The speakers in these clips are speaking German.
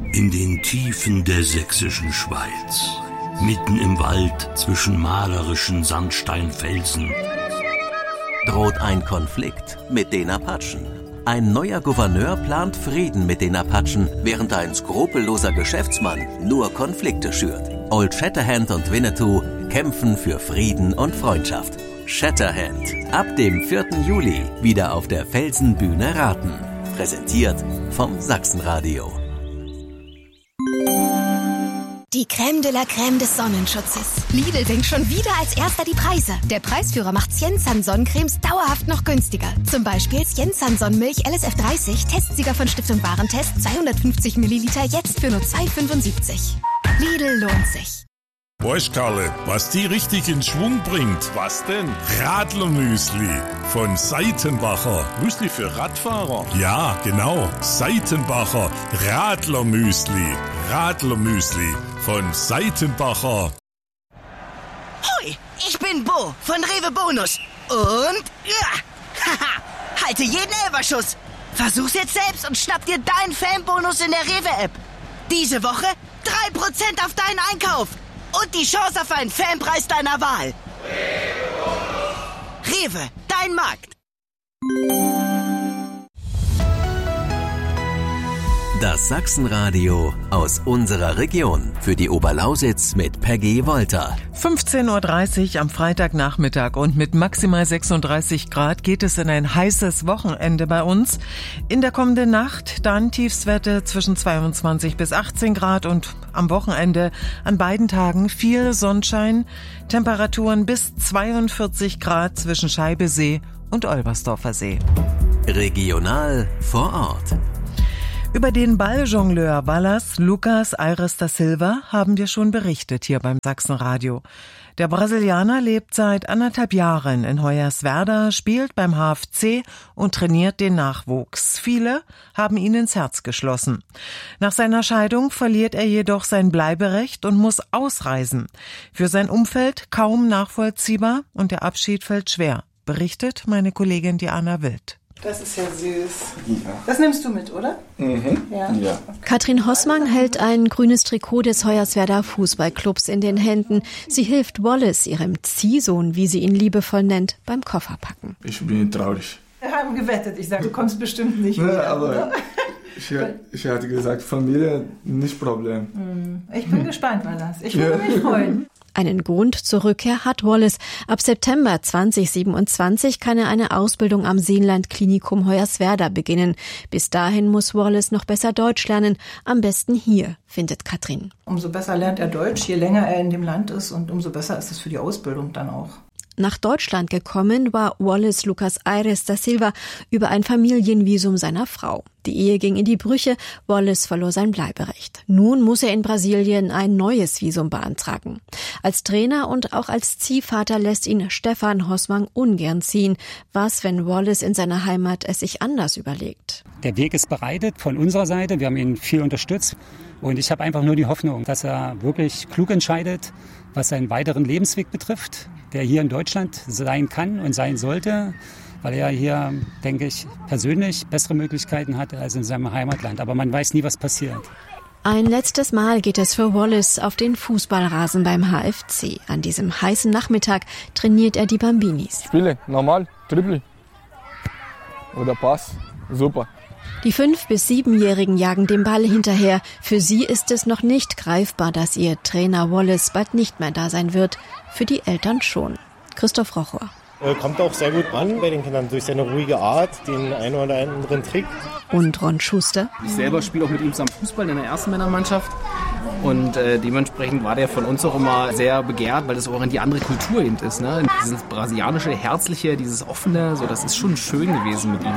In den Tiefen der sächsischen Schweiz, mitten im Wald zwischen malerischen Sandsteinfelsen, droht ein Konflikt mit den Apachen. Ein neuer Gouverneur plant Frieden mit den Apachen, während ein skrupelloser Geschäftsmann nur Konflikte schürt. Old Shatterhand und Winnetou kämpfen für Frieden und Freundschaft. Shatterhand, ab dem 4. Juli wieder auf der Felsenbühne Raten. Präsentiert vom Sachsenradio. Die Crème de la Crème des Sonnenschutzes. Lidl senkt schon wieder als erster die Preise. Der Preisführer macht Sciensan Sonnencremes dauerhaft noch günstiger. Zum Beispiel Sciensan Sonnenmilch LSF 30, Testsieger von Stiftung Warentest, 250 Milliliter, jetzt für nur 2,75. Lidl lohnt sich. Weißt Karle, was die richtig in Schwung bringt? Was denn? Radlermüsli von Seitenbacher. Müsli für Radfahrer? Ja, genau. Seitenbacher Radlermüsli. Radlermüsli von Seitenbacher. Hoi, ich bin Bo von Rewe Bonus. Und haha, halte jeden Elberschuss. Versuch's jetzt selbst und schnapp dir deinen Fanbonus in der Rewe-App. Diese Woche 3% auf deinen Einkauf. Und die Chance auf einen Fanpreis deiner Wahl. Rewe, dein Markt. Das Sachsenradio aus unserer Region. Für die Oberlausitz mit Peggy Wolter. 15.30 Uhr am Freitagnachmittag und mit maximal 36 Grad geht es in ein heißes Wochenende bei uns. In der kommenden Nacht dann Tiefstwerte zwischen 22 bis 18 Grad und am Wochenende an beiden Tagen viel Sonnenschein. Temperaturen bis 42 Grad zwischen Scheibesee und Olbersdorfer See. Regional vor Ort. Über den Balljongleur Wallace Lucas Aires da Silva haben wir schon berichtet hier beim Sachsenradio. Der Brasilianer lebt seit 1,5 Jahren in Hoyerswerda, spielt beim HFC und trainiert den Nachwuchs. Viele haben ihn ins Herz geschlossen. Nach seiner Scheidung verliert er jedoch sein Bleiberecht und muss ausreisen. Für sein Umfeld kaum nachvollziehbar und der Abschied fällt schwer, berichtet meine Kollegin Diana Wild. Das ist ja süß. Ja. Das nimmst du mit, oder? Mhm. Ja. Katrin Hossmann hält ein grünes Trikot des Hoyerswerda Fußballclubs in den Händen. Sie hilft Wallace, ihrem Ziehsohn, wie sie ihn liebevoll nennt, beim Kofferpacken. Ich bin traurig. Wir haben gewettet. Ich sage, du kommst bestimmt nicht wieder. Ja, aber ich hatte gesagt, Familie, nicht Problem. Ich bin gespannt, Wallace. Ich würde mich freuen. Einen Grund zur Rückkehr hat Wallace. Ab September 2027 kann er eine Ausbildung am Seenland-Klinikum Hoyerswerda beginnen. Bis dahin muss Wallace noch besser Deutsch lernen. Am besten hier, findet Katrin. Umso besser lernt er Deutsch, je länger er in dem Land ist und umso besser ist es für die Ausbildung dann auch. Nach Deutschland gekommen war Wallace Lucas Aires da Silva über ein Familienvisum seiner Frau. Die Ehe ging in die Brüche, Wallace verlor sein Bleiberecht. Nun muss er in Brasilien ein neues Visum beantragen. Als Trainer und auch als Ziehvater lässt ihn Stefan Hossmann ungern ziehen. Was, wenn Wallace in seiner Heimat es sich anders überlegt? Der Weg ist bereitet von unserer Seite, wir haben ihn viel unterstützt und ich habe einfach nur die Hoffnung, dass er wirklich klug entscheidet, was seinen weiteren Lebensweg betrifft, der hier in Deutschland sein kann und sein sollte, weil er hier, denke ich, persönlich bessere Möglichkeiten hat als in seinem Heimatland. Aber man weiß nie, was passiert. Ein letztes Mal geht es für Wallace auf den Fußballrasen beim HFC. An diesem heißen Nachmittag trainiert er die Bambinis. Spiele, normal, Dribbel oder Pass, super. Die 5- bis 7-Jährigen jagen dem Ball hinterher. Für sie ist es noch nicht greifbar, dass ihr Trainer Wallace bald nicht mehr da sein wird. Für die Eltern schon. Christoph Rochor. Kommt auch sehr gut an bei den Kindern durch seine ruhige Art, den einen oder anderen Trick. Und Ron Schuster. Ich selber spiele auch mit ihm zusammen Fußball in der ersten Männermannschaft. Und dementsprechend war der von uns auch immer sehr begehrt, weil das auch in die andere Kultur eben ist. Ne? Dieses brasilianische, herzliche, dieses offene, so, das ist schon schön gewesen mit ihm.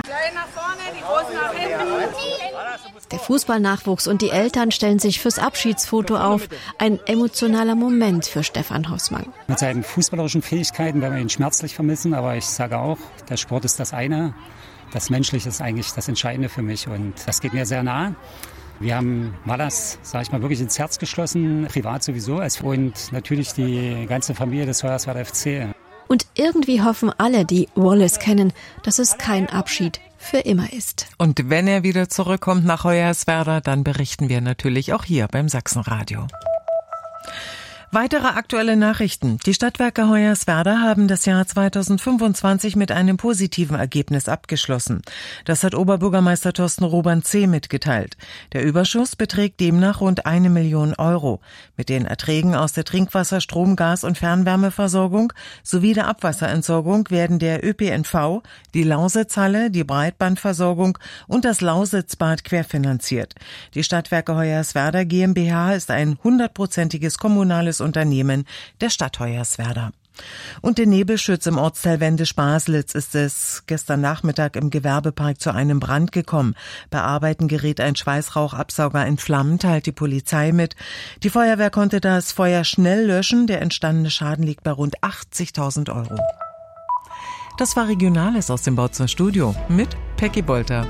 Der Fußballnachwuchs und die Eltern stellen sich fürs Abschiedsfoto auf. Ein emotionaler Moment für Stefan Hossmann. Mit seinen fußballerischen Fähigkeiten werden wir ihn schmerzlich vermissen, aber ich sage auch, der Sport ist das eine. Das Menschliche ist eigentlich das Entscheidende für mich und das geht mir sehr nah. Wir haben Wallace, sage ich mal, wirklich ins Herz geschlossen, privat sowieso, und natürlich die ganze Familie des Hoyerswerda FC. Und irgendwie hoffen alle, die Wallace kennen, dass es kein Abschied für immer ist. Und wenn er wieder zurückkommt nach Hoyerswerda, dann berichten wir natürlich auch hier beim Sachsenradio. Weitere aktuelle Nachrichten. Die Stadtwerke Hoyerswerda haben das Jahr 2025 mit einem positiven Ergebnis abgeschlossen. Das hat Oberbürgermeister Thorsten Robern-C. mitgeteilt. Der Überschuss beträgt demnach rund 1 Million Euro. Mit den Erträgen aus der Trinkwasser-, Strom-, Gas- und Fernwärmeversorgung sowie der Abwasserentsorgung werden der ÖPNV, die Lausitzhalle, die Breitbandversorgung und das Lausitzbad querfinanziert. Die Stadtwerke Hoyerswerda GmbH ist ein 100%iges kommunales Unternehmen der Stadt Hoyerswerda. Und der Nebelschütz im Ortsteil Wendisch-Baslitz ist es gestern Nachmittag im Gewerbepark zu einem Brand gekommen. Bei Arbeiten geriet ein Schweißrauchabsauger in Flammen, teilt die Polizei mit. Die Feuerwehr konnte das Feuer schnell löschen. Der entstandene Schaden liegt bei rund 80.000 Euro. Das war Regionales aus dem Bautzer Studio mit Peggy Bolter.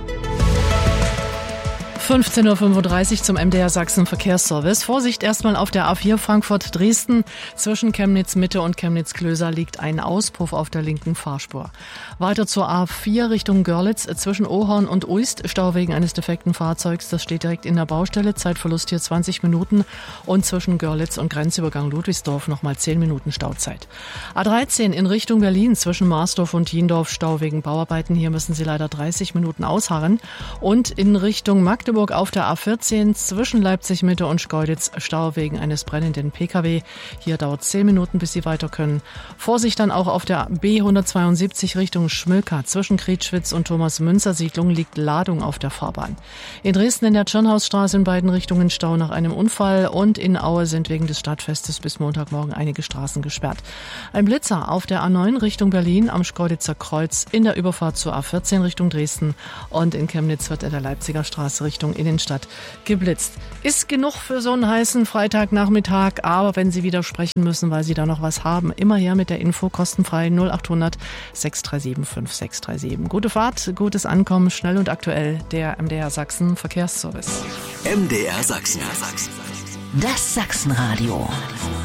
15.35 Uhr zum MDR Sachsen Verkehrsservice. Vorsicht erstmal auf der A4 Frankfurt-Dresden. Zwischen Chemnitz-Mitte und Chemnitz-Klöser liegt ein Auspuff auf der linken Fahrspur. Weiter zur A4 Richtung Görlitz. Zwischen Ohorn und Uist Stau wegen eines defekten Fahrzeugs. Das steht direkt in der Baustelle. Zeitverlust hier 20 Minuten. Und zwischen Görlitz und Grenzübergang Ludwigsdorf nochmal 10 Minuten Stauzeit. A13 in Richtung Berlin. Zwischen Marsdorf und Jiendorf Stau wegen Bauarbeiten. Hier müssen Sie leider 30 Minuten ausharren. Und in Richtung Magdeburg auf der A14 zwischen Leipzig-Mitte und Schkeuditz Stau wegen eines brennenden Pkw. Hier dauert 10 Minuten, bis Sie weiter können. Vorsicht dann auch auf der B172 Richtung Schmülka. Zwischen Krietschwitz und Thomas-Münzer-Siedlung liegt Ladung auf der Fahrbahn. In Dresden in der Tschirnhausstraße in beiden Richtungen Stau nach einem Unfall und in Aue sind wegen des Stadtfestes bis Montagmorgen einige Straßen gesperrt. Ein Blitzer auf der A9 Richtung Berlin am Schkeuditzer Kreuz in der Überfahrt zur A14 Richtung Dresden und in Chemnitz wird in der Leipziger Straße Richtung Innenstadt geblitzt. Ist genug für so einen heißen Freitagnachmittag, aber wenn Sie widersprechen müssen, weil Sie da noch was haben, immer her mit der Info, kostenfrei 0800 637 5637. Gute Fahrt, gutes Ankommen, schnell und aktuell, der MDR Sachsen Verkehrsservice. MDR Sachsen. Das Sachsenradio.